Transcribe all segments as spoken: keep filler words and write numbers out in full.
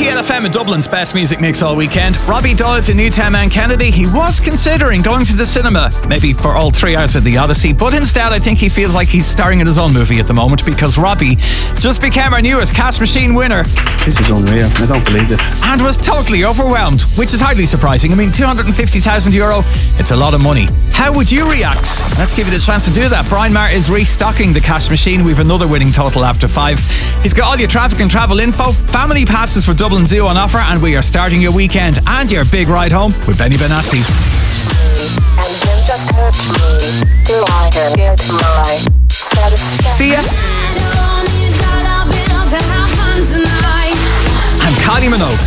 L F M and Dublin's best music mix all weekend. Robbie Doyle to Newtown Man Kennedy. He was considering going to the cinema, maybe for all three hours of the Odyssey, but instead I think he feels like he's starring in his own movie at the moment, because Robbie just became our newest Cash Machine winner. This is unreal. I don't believe it. And was totally overwhelmed, which is hardly surprising. I mean, two hundred fifty thousand euro, it's a lot of money. How would you react? Let's give you the chance to do that. Brian Marr is restocking the Cash Machine. We've another winning total after five. He's got all your traffic and travel info, family passes for Dublin Zoo on offer, and we are starting your weekend and your big ride home with Benny Benassi. See ya. And Kylie Minogue.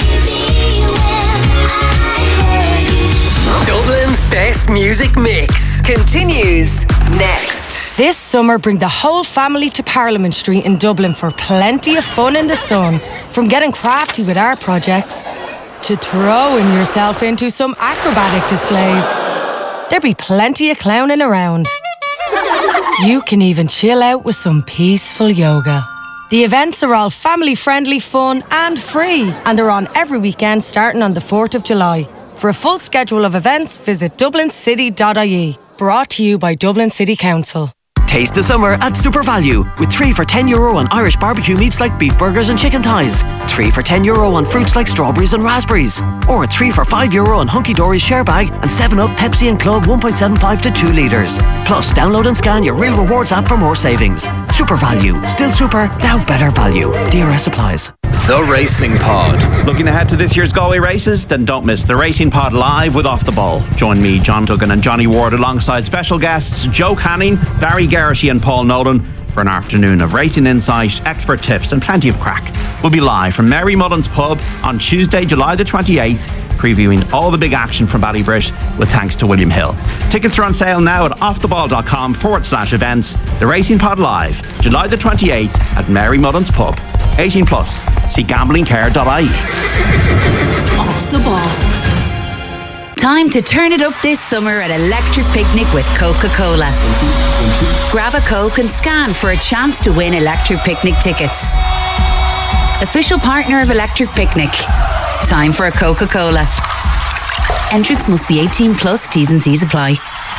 Dublin's best music mix continues next. This summer, bring the whole family to Parliament Street in Dublin for plenty of fun in the sun. From getting crafty with our projects to throwing yourself into some acrobatic displays. There'll be plenty of clowning around. You can even chill out with some peaceful yoga. The events are all family-friendly, fun and free, and they're on every weekend starting on the fourth of July. For a full schedule of events, visit dublin city dot I E. Brought to you by Dublin City Council. Taste the summer at Super Value with three for ten euro on Irish barbecue meats like beef burgers and chicken thighs, three for ten euro on fruits like strawberries and raspberries, or three for five euro on Hunky Dory's share bag and seven up Pepsi and Club one point seven five to two litres. Plus, download and scan your Real Rewards app for more savings. Super Value. Still super, now better value. D R S applies. The Racing Pod. Looking ahead to this year's Galway races? Then don't miss The Racing Pod live with Off the Ball. Join me, John Duggan and Johnny Ward alongside special guests Joe Canning, Barry Geraghty and Paul Nolan for an afternoon of racing insight, expert tips and plenty of crack. We'll be live from Mary Mullen's Pub on Tuesday, July the twenty-eighth, previewing all the big action from Ballybrit with thanks to William Hill. Tickets are on sale now at offtheball.com forward slash events. The Racing Pod live, July the twenty-eighth at Mary Mullen's Pub. eighteen plus. See gambling care dot I E. Off the Ball. Time to turn it up this summer at Electric Picnic with Coca-Cola. Grab a Coke and scan for a chance to win Electric Picnic tickets. Official partner of Electric Picnic. Time for a Coca-Cola. Entrance must be eighteen plus, T's and C's apply.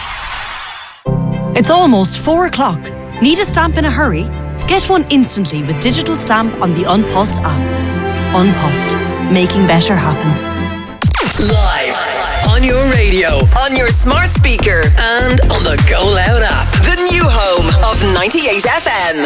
It's almost four o'clock. Need a stamp in a hurry? Get one instantly with digital stamp on the An Post app. An Post, making better happen. Live on your radio, on your smart speaker, and on the Go Loud app. The new home of ninety-eight F M.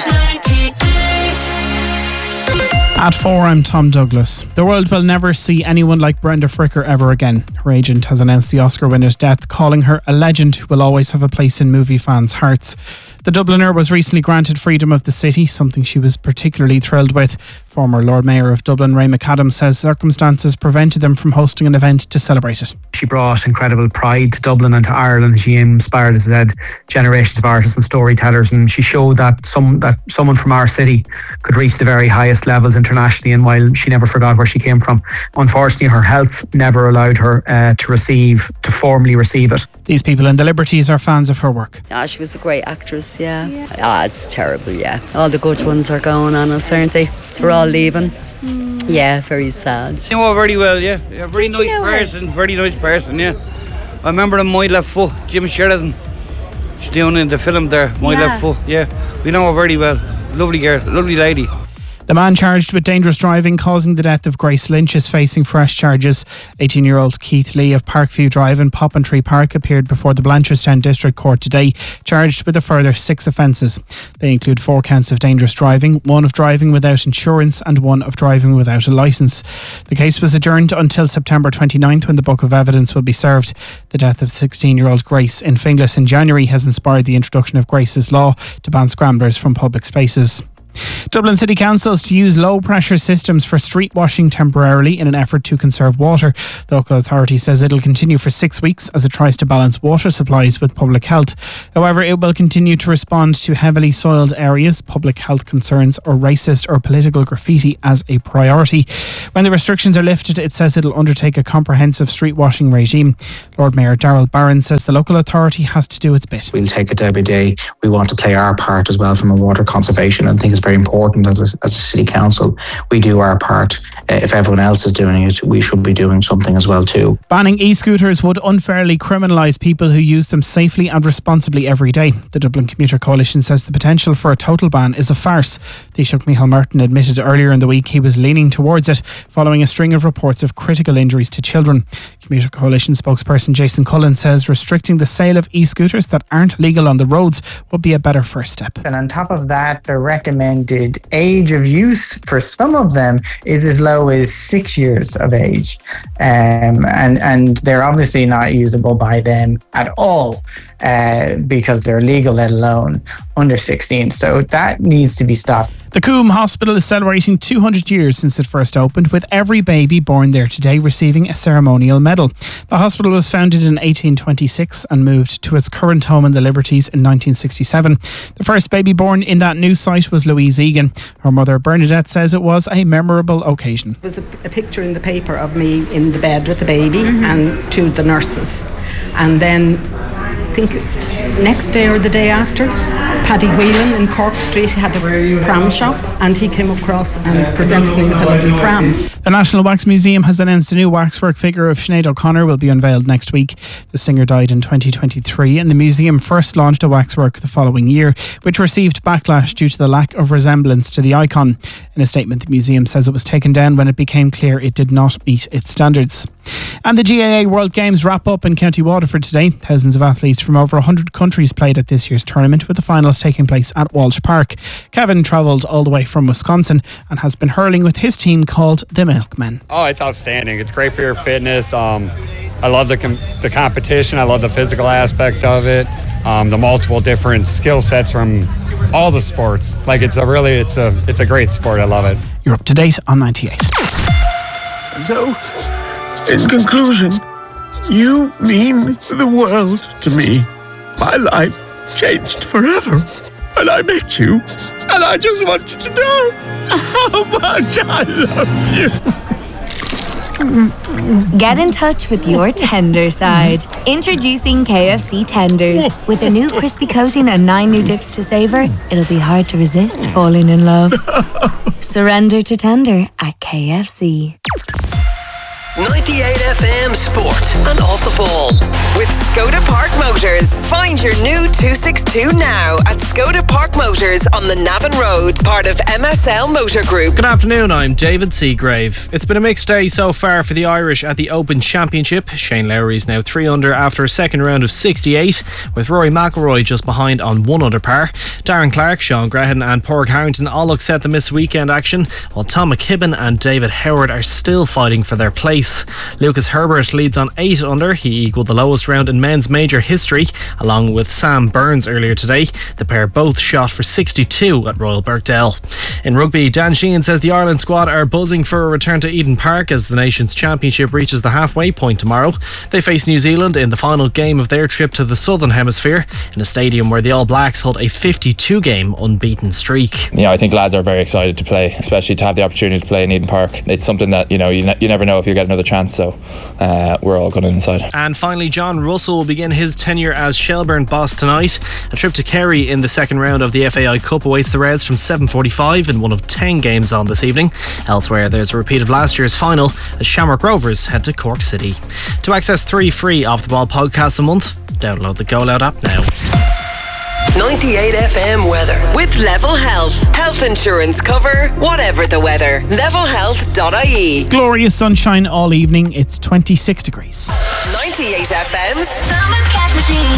At four, I'm Tom Douglas. The world will never see anyone like Brenda Fricker ever again. Her agent has announced the Oscar winner's death, calling her a legend who will always have a place in movie fans' hearts. The Dubliner was recently granted freedom of the city, something she was particularly thrilled with. Former Lord Mayor of Dublin, Ray McAdams, says circumstances prevented them from hosting an event to celebrate it. She brought incredible pride to Dublin and to Ireland. She inspired, as I said, generations of artists and storytellers, and she showed that some that someone from our city could reach the very highest levels internationally, and while she never forgot where she came from, unfortunately her health never allowed her uh, to receive, to formally receive it. These people in the Liberties are fans of her work. Ah, she was a great actress, yeah. yeah. Ah, it's terrible, yeah. All the good ones are going on us, aren't they? They're all leaving. Mm. Yeah, very sad. You know her very well, yeah. yeah very Did nice you know person, her? very nice person, yeah. I remember in My Left Foot, Jim Sheridan. She's doing in the film there, My yeah. Left Foot, yeah. We know her very well. Lovely girl, lovely lady. The man charged with dangerous driving causing the death of Grace Lynch is facing fresh charges. eighteen-year-old Keith Lee of Parkview Drive in Poppintree Park appeared before the Blanchardstown District Court today, charged with a further six offences. They include four counts of dangerous driving, one of driving without insurance and one of driving without a licence. The case was adjourned until September twenty-ninth when the book of evidence will be served. The death of sixteen-year-old Grace in Finglas in January has inspired the introduction of Grace's Law to ban scramblers from public spaces. Dublin City Council is to use low pressure systems for street washing temporarily in an effort to conserve water. The local authority says it'll continue for six weeks as it tries to balance water supplies with public health. However, it will continue to respond to heavily soiled areas, public health concerns or racist or political graffiti as a priority. When the restrictions are lifted, it says it'll undertake a comprehensive street washing regime. Lord Mayor Darrell Barron says the local authority has to do its bit. We'll take it day by day. We want to play our part as well from a water conservation. I think it's very important as a, as a city council, we do our part. Uh, if everyone else is doing it, we should be doing something as well too. Banning e-scooters would unfairly criminalise people who use them safely and responsibly every day. The Dublin Commuter Coalition says the potential for a total ban is a farce. Taoiseach Micheál Martin admitted earlier in the week he was leaning towards it following a string of reports of critical injuries to children. Commuter Coalition spokesperson Jason Cullen says restricting the sale of e-scooters that aren't legal on the roads would be a better first step. And on top of that, the recommended age of use for some of them is as low as six years of age. Um, and, and they're obviously not usable by them at all uh, because they're legal, let alone under sixteen. So that needs to be stopped. The Coombe Hospital is celebrating two hundred years since it first opened, with every baby born there today receiving a ceremonial medal. The hospital was founded in eighteen twenty-six and moved to its current home in the Liberties in nineteen sixty-seven. The first baby born in that new site was Louise Egan. Her mother Bernadette says it was a memorable occasion. There was a, a picture in the paper of me in the bed with the baby mm-hmm. and two of the nurses. And then I think next day or the day after, Paddy Whelan in Cork Street had a pram shop and he came across and presented me with a lovely pram. The National Wax Museum has announced a new waxwork figure of Sinead O'Connor will be unveiled next week. The singer died in twenty twenty-three and the museum first launched a waxwork the following year, which received backlash due to the lack of resemblance to the icon. In a statement, the museum says it was taken down when it became clear it did not meet its standards. And the G A A World Games wrap up in County Waterford today. Thousands of athletes from over one hundred countries played at this year's tournament, with the finals taking place at Walsh Park. Kevin travelled all the way from Wisconsin and has been hurling with his team called the Milkmen. Oh, it's outstanding. It's great for your fitness. Um, I love the com- the competition. I love the physical aspect of it. Um, the multiple different skill sets from all the sports. Like it's a really, it's a, it's a great sport. I love it. You're up to date on ninety-eight. So, in conclusion, you mean the world to me. My life changed forever. And I met you. And I just want you to know how much I love you. Get in touch with your tender side. Introducing K F C Tenders. With a new crispy coating and nine new dips to savour, it'll be hard to resist falling in love. Surrender to tender at K F C. ninety-eight F M Sport and Off the Ball with Skoda Park Motors. Find your new two sixty-two now at Skoda Park Motors on the Navan Road, part of M S L Motor Group. Good afternoon, I'm David Seagrave. It's been a mixed day so far for the Irish at the Open Championship. Shane Lowry is now three under after a second round of sixty-eight, with Rory McIlroy just behind on one under par. Darren Clark, Sean Grehan and Pádraig Harrington all look set to miss weekend action, while Tom McKibben and David Howard are still fighting for their place. Lucas Herbert leads on eight under. He equalled the lowest round in men's major history, along with Sam Burns earlier today. The pair both shot for sixty-two at Royal Birkdale. In rugby, Dan Sheehan says the Ireland squad are buzzing for a return to Eden Park as the nation's championship reaches the halfway point tomorrow. They face New Zealand in the final game of their trip to the Southern Hemisphere in a stadium where the All Blacks hold a fifty-two game unbeaten streak. Yeah, I think lads are very excited to play, especially to have the opportunity to play in Eden Park. It's something that, you know, you, ne- you never know if you get another chance, so uh, we're all going inside. And finally, John Russell will begin his tenure as Shelbourne boss tonight. A trip to Kerry in the second round of the F A I Cup awaits the Reds from seven forty-five in one of ten games on this evening. Elsewhere, there's a repeat of last year's final as Shamrock Rovers head to Cork City. To access three free Off the Ball podcasts a month, download the Go Loud app now. ninety-eight F M weather with Level Health. Health insurance cover, whatever the weather. level health dot I E. Glorious sunshine all evening. It's twenty-six degrees. ninety-eight F M's Summer Cash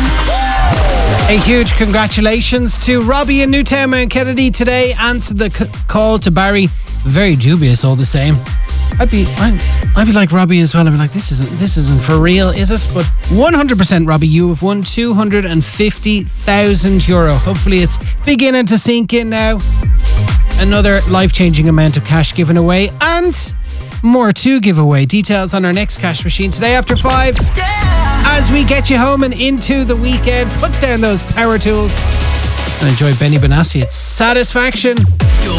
Machine. A huge congratulations to Robbie in Newtown, Mount Kennedy today. Answered the c- call to Barry. Very dubious all the same. I'd be, I'd, I'd be like Robbie as well. I'd be like, this isn't, this isn't for real, is it? But one hundred percent, Robbie, you have won two hundred fifty thousand euro. Hopefully, it's beginning to sink in now. Another life-changing amount of cash given away, and more to give away. Details on our next cash machine today after five. As we get you home and into the weekend, put down those power tools and enjoy Benny Benassi. It's Satisfaction.